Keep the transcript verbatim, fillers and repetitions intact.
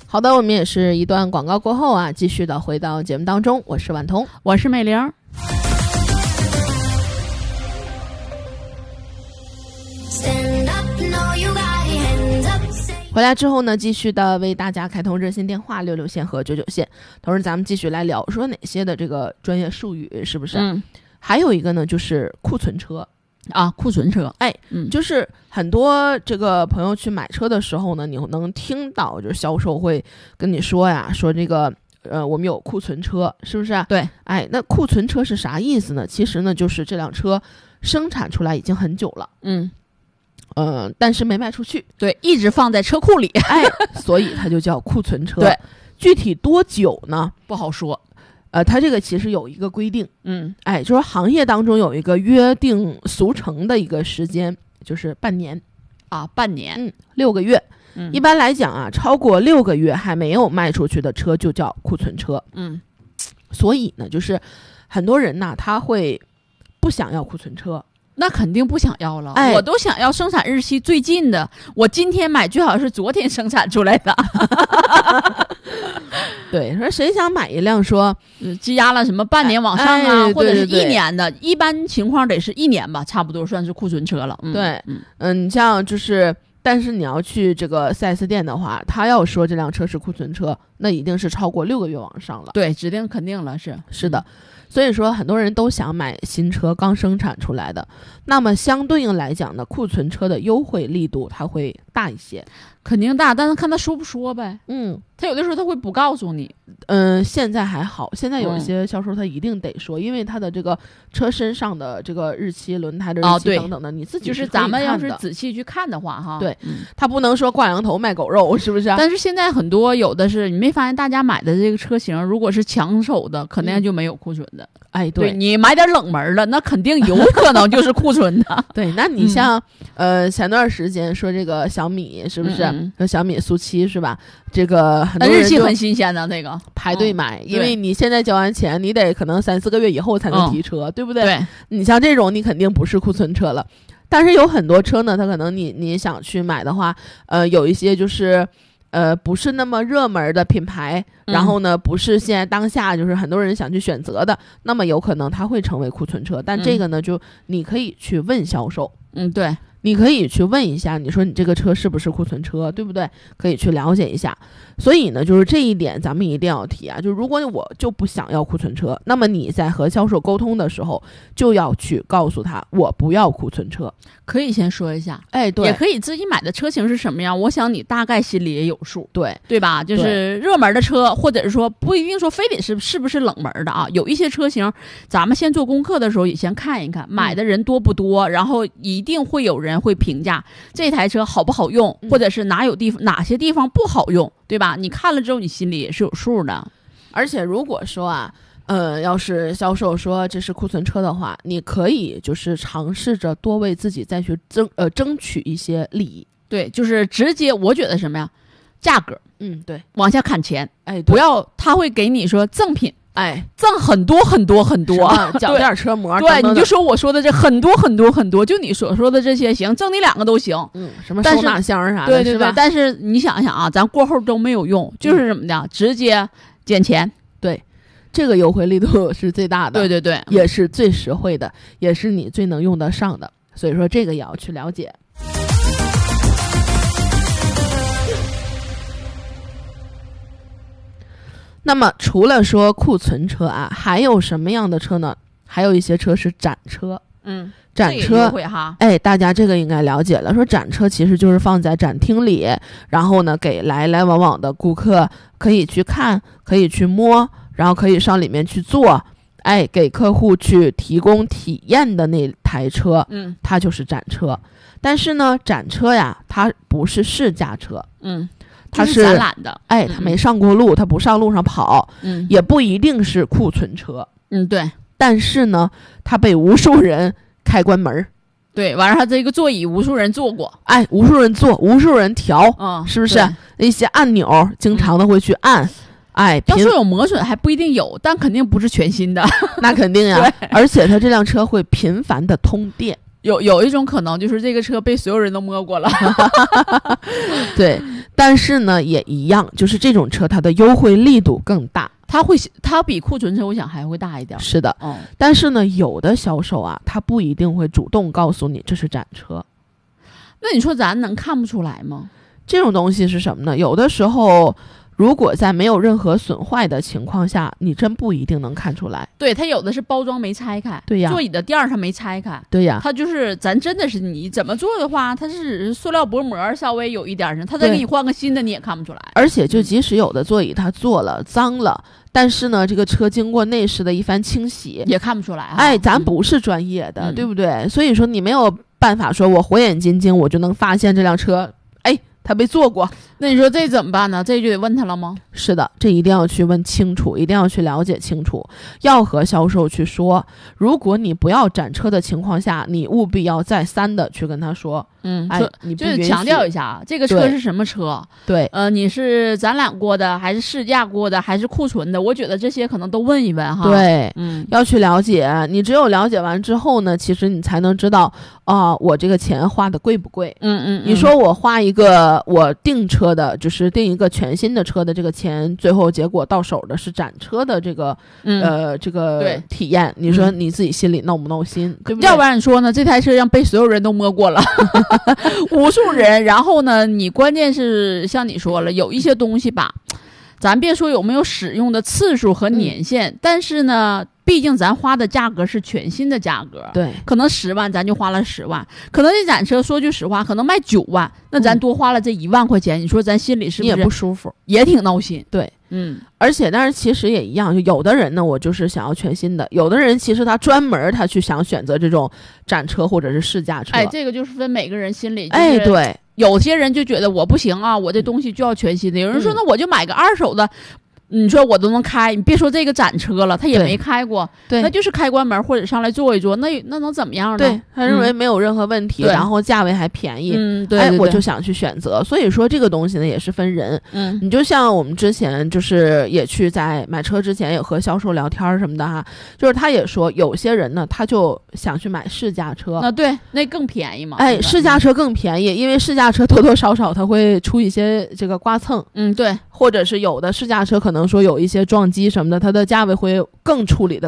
好的，我们也是一段广告过后啊，继续的回到节目当中。我是婉彤， 我是美玲。 回来之后呢，继续的为大家开通热线电话六六线和九九线，同时咱们继续来聊说哪些的这个专业术语，是不是？ 嗯， 还有一个呢，就是库存车啊，库存车， 哎， 嗯， 就是很多这个朋友去买车的时候呢，你能听到就是销售会跟你说呀，说这个呃，我们有库存车，是不是？ 对， 哎，那库存车是啥意思呢？其实呢，就是这辆车生产出来已经很久了， 嗯。 呃，但是没卖出去， 对，一直放在车库里， 哎，所以它就叫库存车。 对， 具体多久呢？ 不好说。 呃，它这个其实有一个规定， 嗯， 哎，就是行业当中有一个约定俗成的一个时间，就是半年啊，半年， 嗯，六个月。 嗯， 一般来讲啊，超过六个月还没有卖出去的车就叫库存车。 嗯， 所以呢，就是很多人呢，他会不想要库存车。 那肯定不想要了、 哎、 我都想要生产日期最近的，我今天买最好是昨天生产出来的。 对，说谁想买一辆说积压了什么半年往上啊、 哎、 或者是对对对一年的，一般情况得是一年吧，差不多算是库存车了。嗯、 对，嗯嗯，你像就是但是你要去这个 四 S 店的话，他要说这辆车是库存车，那一定是超过六个月往上了。 对，指定肯定了，是是的。嗯，所以说很多人都想买新车刚生产出来的，那么相对应来讲呢，库存车的优惠力度它会大一些。 肯定大，但是看他说不说呗。 嗯， 他有的时候他会不告诉你。 嗯、呃，现在还好，现在有一些销售他一定得说、嗯、因为他的这个车身上的这个日期、轮胎的日期等等的、哦、你自己就是咱们要是仔细去看的话哈， 对、 嗯、 他不能说挂羊头卖狗肉，是不是？ 但是现在很多有的是你没发现大家买的这个车型如果是抢手的肯定就没有库存的、嗯、 哎，对， 对你买点冷门的那肯定有可能就是库存的。 对，那你像、嗯、呃前段时间说这个小米是不是、 嗯、 说小米苏七是吧，这个很多人日期很新鲜的那个排队买、 嗯、 因为你现在交完钱你得可能三四个月以后才能提车、嗯、对不对？ 对， 你像这种你肯定不是库存车了。但是有很多车呢，它可能你你想去买的话，呃有一些就是呃不是那么热门的品牌、嗯、然后呢不是现在当下就是很多人想去选择的，那么有可能它会成为库存车。但这个呢、嗯、就你可以去问销售， 嗯，对， 你可以去问一下，你说你这个车是不是库存车，对不对？可以去了解一下。所以呢，就是这一点咱们一定要提啊，就如果我就不想要库存车，那么你在和销售沟通的时候就要去告诉他我不要库存车。 可以先说一下， 哎，对， 也可以自己买的车型是什么样，我想你大概心里也有数， 对对吧？就是热门的车，或者是说不一定说非得是是不是冷门的啊，有一些车型咱们先做功课的时候也先看一看买的人多不多、嗯、然后一定会有人会评价这台车好不好用、嗯、或者是哪有地方哪些地方不好用，对吧？你看了之后你心里也是有数的。 而且如果说啊呃，要是销售说这是库存车的话，你可以就是尝试着多为自己再去争呃争取一些利益。 对，就是直接我觉得什么呀，价格， 嗯，对， 往下砍钱， 哎， 不要他会给你说赠品， 哎， 赠很多很多很多， 脚垫车模， 对，对你就说我说的这很多很多很多，就你所说的这些行，赠你两个都行， 嗯，什么收纳箱啥的， 对对对， 是吧？ 但是你想想啊，咱过后都没有用，就是怎么的，嗯、直接减钱。 对，这个优惠力度是最大的， 对对对， 也是最实惠的，也是你最能用得上的，所以说这个也要去了解。那么除了说库存车啊，还有什么样的车呢？还有一些车是展车。 嗯， 展车哈， 哎，大家这个应该了解了。说展车其实就是放在展厅里，然后呢，给来来往往的顾客可以去看，可以去摸，然后可以上里面去坐，哎，给客户去提供体验的那台车， 嗯， 它就是展车。但是呢，展车呀，它不是试驾车， 嗯， 它是展览的， 哎，它没上过路，它不上路上跑， 嗯， 也不一定是库存车， 嗯，对。 但是呢，它被无数人开关门， 对，完了它这个座椅无数人坐过， 哎，无数人坐，无数人调， 嗯， 是不是？一些按钮经常的会去按，嗯、哎， 要说有磨损还不一定有，但肯定不是全新的， 那肯定呀。而且它这辆车会频繁的通电。 有有一种可能就是这个车被所有人都摸过了。 对，但是呢也一样，就是这种车它的优惠力度更大。 它会，它比库存车我想还会大一点。 是的， 哦， 但是呢，有的销售啊，他不一定会主动告诉你这是展车。 那你说咱能看不出来吗？ 这种东西是什么呢？有的时候，如果在没有任何损坏的情况下，你真不一定能看出来。 对，它有的是包装没拆开， 对呀， 座椅的垫儿它没拆开， 对呀， 它就是咱真的是你怎么做的话，它是塑料薄膜稍微有一点儿，它再给你换个新的你也看不出来。 而且就即使有的座椅它做了脏了。但是呢，这个车经过内饰的一番清洗， 也看不出来啊。 哎，咱不是专业的， 嗯、 对不对？所以说你没有办法说我火眼金睛我就能发现这辆车，哎，它被做过。 那你说这怎么办呢？这就得问他了吗？ 是的，这一定要去问清楚，一定要去了解清楚，要和销售去说。如果你不要展车的情况下，你务必要再三的去跟他说。 嗯， 哎，你不就是强调一下啊，这个车是什么车？ 对， 呃，你是展览过的，还是试驾过的，还是库存的？我觉得这些可能都问一问哈。 对， 嗯， 要去了解。你只有了解完之后呢，其实你才能知道啊、呃，我这个钱花的贵不贵？ 嗯嗯， 你说我花一个我订车的，就是订一个全新的车的这个钱，最后结果到手的是展车的这个、 嗯、 呃这个对体验，你说你自己心里闹不闹心？对不对？ 要不然你说呢？这台车让被所有人都摸过了。无数人，然后呢，你关键是像你说了，有一些东西吧，咱别说有没有使用的次数和年限，嗯、但是呢，毕竟咱花的价格是全新的价格， 对， 可能十万咱就花了十万，可能这展车说句实话，可能卖九万，那咱多花了这一万块钱，嗯、你说咱心里是不是也不舒服， 也挺闹心？ 对。 嗯， 而且但是其实也一样，就有的人呢，我就是想要全新的；有的人其实他专门他去想选择这种展车或者是试驾车。 哎，这个就是分每个人心里。就是、 哎，对， 有些人就觉得我不行啊，我这东西就要全新的。有人说，那我就买个二手的。你说我都能开，你别说这个展车了，他也没开过， 对， 那就是开关门或者上来坐一坐，那那能怎么样呢？ 对，他认为没有任何问题， 嗯、 然后价位还便宜， 嗯，对, 对, 对， 哎，我就想去选择。所以说这个东西呢也是分人， 嗯， 你就像我们之前就是也去在买车之前也和销售聊天什么的哈，就是他也说有些人呢他就想去买试驾车， 那对，那更便宜嘛， 哎，试驾车更便宜，因为试驾车多多少少它会出一些这个刮蹭， 嗯，对， 或者是有的试驾车可能说有一些撞击什么的，它的价位会更处理的